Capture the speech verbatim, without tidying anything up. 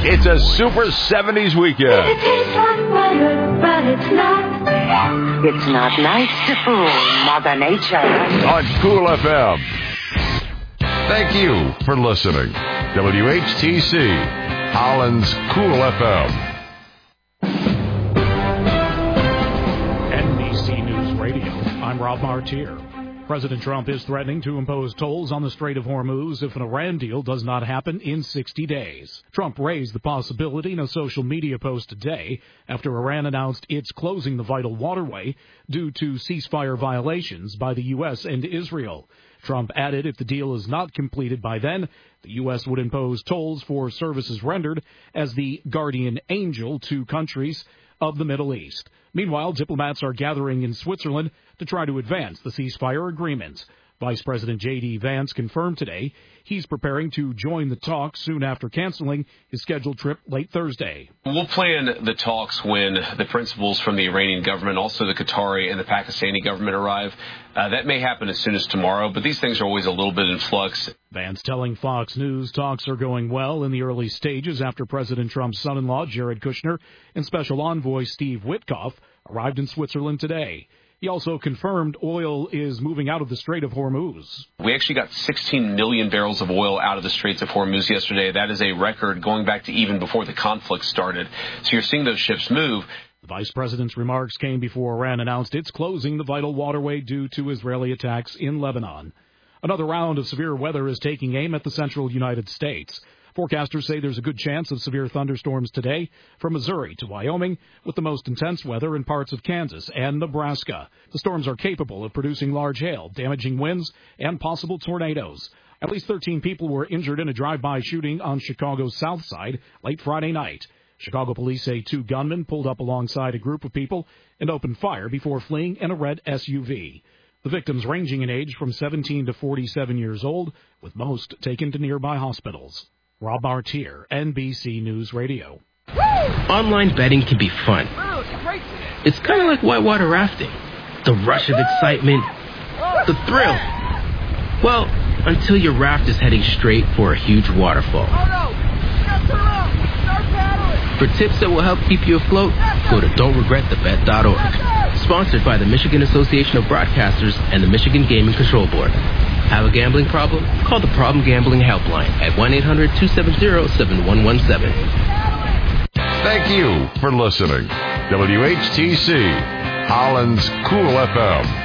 It's a super seventies weekend. It tastes like butter, but it's not. It's not nice to fool Mother Nature. On Cool F M. Thank you for listening. W H T C, Holland's Cool F M. N B C News Radio, I'm Rob Martier. President Trump is threatening to impose tolls on the Strait of Hormuz if an Iran deal does not happen in sixty days. Trump raised the possibility in a social media post today after Iran announced it's closing the vital waterway due to ceasefire violations by the U S and Israel. Trump added if the deal is not completed by then, the U S would impose tolls for services rendered as the guardian angel to countries of the Middle East. Meanwhile, diplomats are gathering in Switzerland to try to advance the ceasefire agreement. Vice President J D. Vance confirmed today he's preparing to join the talks soon after canceling his scheduled trip late Thursday. We'll plan the talks when the principals from the Iranian government, also the Qatari and the Pakistani government arrive. Uh, that may happen as soon as tomorrow, but these things are always a little bit in flux. Vance telling Fox News talks are going well in the early stages after President Trump's son-in-law, Jared Kushner, and Special Envoy Steve Witkoff arrived in Switzerland today. He also confirmed oil is moving out of the Strait of Hormuz. We actually got sixteen million barrels of oil out of the Straits of Hormuz yesterday. That is a record going back to even before the conflict started. So you're seeing those ships move. The vice president's remarks came before Iran announced it's closing the vital waterway due to Israeli attacks in Lebanon. Another round of severe weather is taking aim at the central United States. Forecasters say there's a good chance of severe thunderstorms today from Missouri to Wyoming, with the most intense weather in parts of Kansas and Nebraska. The storms are capable of producing large hail, damaging winds, and possible tornadoes. At least thirteen people were injured in a drive-by shooting on Chicago's South Side late Friday night. Chicago police say two gunmen pulled up alongside a group of people and opened fire before fleeing in a red S U V. The victims ranging in age from seventeen to forty-seven years old, with most taken to nearby hospitals. Rob Martier, N B C News Radio. Online betting can be fun. It's kind of like whitewater rafting. The rush of excitement, the thrill. Well, until your raft is heading straight for a huge waterfall. For tips that will help keep you afloat, go to don't regret the bet dot org. Sponsored by the Michigan Association of Broadcasters and the Michigan Gaming Control Board. Have a gambling problem? Call the Problem Gambling Helpline at one eight hundred two seven zero seven one one seven. Thank you for listening. W H T C, Holland's Cool F M.